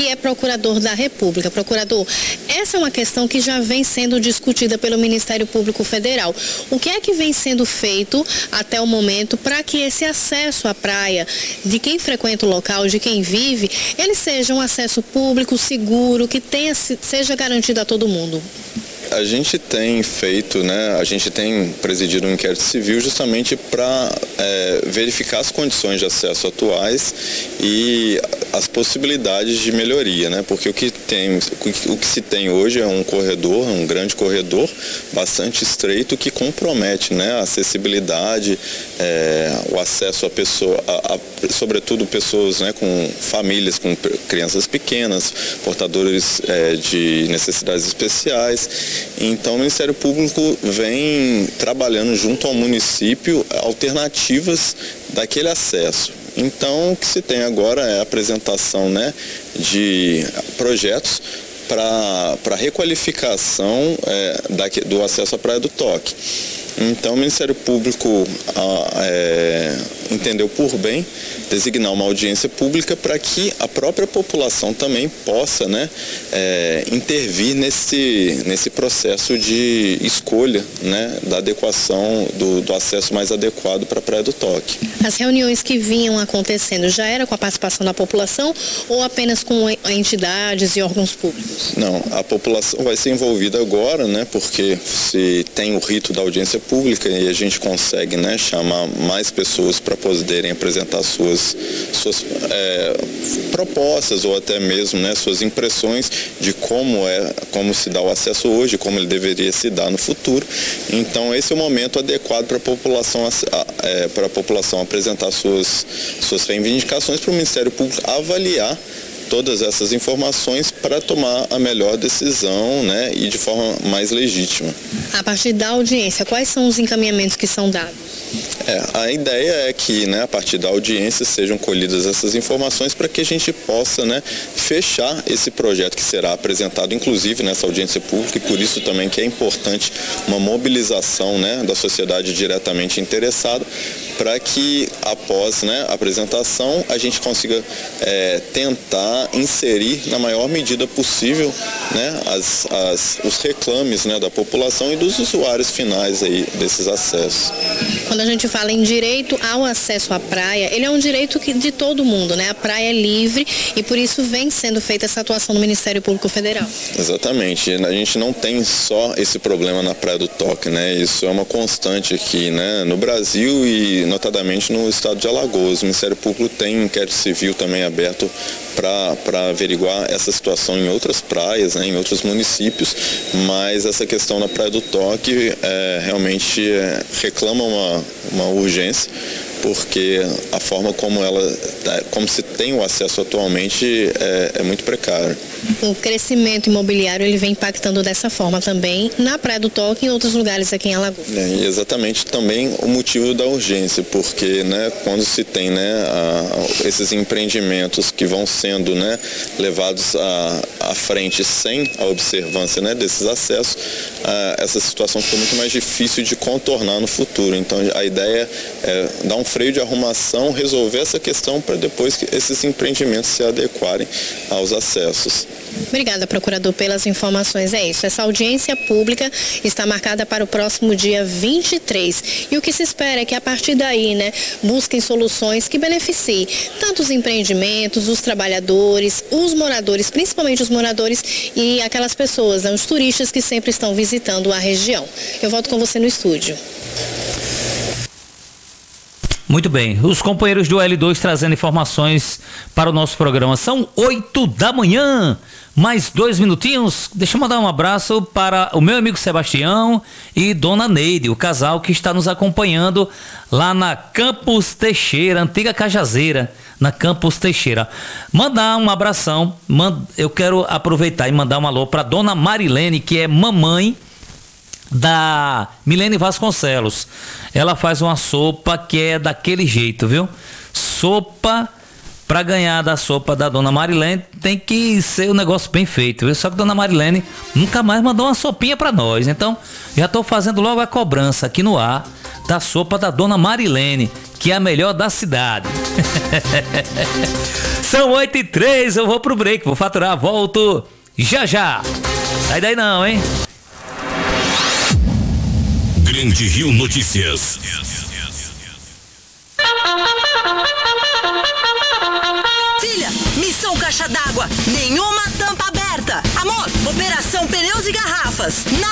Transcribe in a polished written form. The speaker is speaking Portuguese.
que é procurador da República. Procurador, essa é uma questão que já vem sendo discutida pelo Ministério Público Federal. O que é que vem sendo feito até o momento para que esse acesso à praia, de quem frequenta o local, de quem vive, ele seja um acesso público, seguro, que seja garantido a todo mundo? A gente tem feito, né, a gente tem presidido um inquérito civil justamente para verificar as condições de acesso atuais e as possibilidades de melhoria, né, porque o que se tem hoje é um corredor, um grande corredor, bastante estreito, que compromete, né, a acessibilidade, o acesso a pessoa, sobretudo pessoas, né, com famílias, com crianças pequenas, portadores de necessidades especiais. Então, o Ministério Público vem trabalhando junto ao município alternativas daquele acesso. Então, o que se tem agora é a apresentação, né, de projetos para requalificação do acesso à Praia do Toque. Então, o Ministério Público entendeu por bem designar uma audiência pública para que a própria população também possa, né, intervir nesse processo de escolha, né, da adequação do acesso mais adequado para a Praia do Toque. As reuniões que vinham acontecendo já era com a participação da população ou apenas com entidades e órgãos públicos? Não, a população vai ser envolvida agora, né, porque se tem o rito da audiência pública e a gente consegue, né, chamar mais pessoas para poderem apresentar suas propostas ou até mesmo, né, suas impressões de como se dá o acesso hoje, como ele deveria se dar no futuro. Então, esse é o momento adequado para a população apresentar suas reivindicações para o Ministério Público avaliar todas essas informações para tomar a melhor decisão, né, e de forma mais legítima. A partir da audiência, quais são os encaminhamentos que são dados? A ideia é que, né, a partir da audiência sejam colhidas essas informações para que a gente possa, né, fechar esse projeto que será apresentado, inclusive nessa audiência pública, e por isso também que é importante uma mobilização, né, da sociedade diretamente interessada, para que após, né, a apresentação a gente consiga tentar inserir na maior medida possível, né, os reclames, né, da população e dos usuários finais aí desses acessos. Quando a gente fala em direito ao acesso à praia, ele é um direito de todo mundo, né? A praia é livre e por isso vem sendo feita essa atuação do Ministério Público Federal. Exatamente. A gente não tem só esse problema na Praia do Toque, né? Isso é uma constante aqui, né, no Brasil e notadamente no estado de Alagoas. O Ministério Público tem um inquérito civil também aberto para averiguar essa situação em outras praias, né, em outros municípios, mas essa questão na Praia do Toque realmente reclama uma urgência, porque a forma como se tem o acesso atualmente é muito precário. O crescimento imobiliário ele vem impactando dessa forma também na Praia do Toque e em outros lugares aqui em Alagoas. Exatamente também o motivo da urgência, porque, né, quando se tem, né, esses empreendimentos que vão sendo, né, levados à frente sem a observância, né, desses acessos, essa situação fica muito mais difícil de contornar no futuro. Então a ideia é dar um freio de arrumação, resolver essa questão para depois que esses empreendimentos se adequarem aos acessos. Obrigada, procurador, pelas informações. É isso, essa audiência pública está marcada para o próximo dia 23. E o que se espera é que a partir daí, né, busquem soluções que beneficiem tanto os empreendimentos, os trabalhadores, os moradores, principalmente os moradores e aquelas pessoas, né, os turistas que sempre estão visitando a região. Eu volto com você no estúdio. Muito bem, os companheiros do L2 trazendo informações para o nosso programa. São 8 da manhã, mais 2 minutinhos. Deixa eu mandar um abraço para o meu amigo Sebastião e Dona Neide, o casal que está nos acompanhando lá na Campos Teixeira, antiga Cajazeira, na Campos Teixeira. Mandar um abração, eu quero aproveitar e mandar um alô para Dona Marilene, que é mamãe da Milene Vasconcelos. Ela faz uma sopa que é daquele jeito, viu? Sopa, para ganhar da sopa da Dona Marilene, tem que ser um negócio bem feito, viu? Só que Dona Marilene nunca mais mandou uma sopinha para nós. Então, já estou fazendo logo a cobrança aqui no ar da sopa da Dona Marilene, que é a melhor da cidade. São 8h03, eu vou pro break, vou faturar, volto já já. Sai daí não, hein? Grande Rio Notícias. Filha, missão caixa d'água, nenhuma tampa aberta. Amor, operação pneus e garrafas.